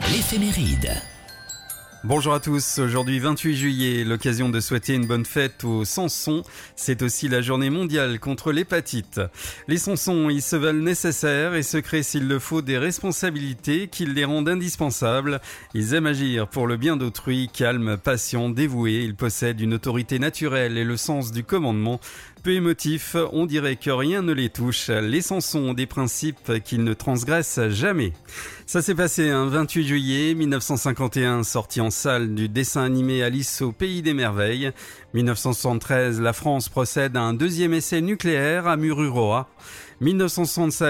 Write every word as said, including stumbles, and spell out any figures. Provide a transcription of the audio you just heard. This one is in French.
L'éphéméride. Bonjour à tous, aujourd'hui vingt-huit juillet, l'occasion de souhaiter une bonne fête aux Samsons. C'est aussi la journée mondiale contre l'hépatite. Les Samsons, ils se veulent nécessaires et se créent s'il le faut des responsabilités qui les rendent indispensables. Ils aiment agir pour le bien d'autrui, calmes, patients, dévoués. Ils possèdent une autorité naturelle et le sens du commandement. Peu émotifs, on dirait que rien ne les touche. Les Samsons ont des principes qu'ils ne transgressent jamais. Ça s'est passé un vingt-huit juillet mille neuf cent cinquante et un, sortie en salle du dessin animé Alice au Pays des Merveilles. mille neuf cent soixante-treize, la France procède à un deuxième essai nucléaire à Mururoa. mille neuf cent soixante-seize,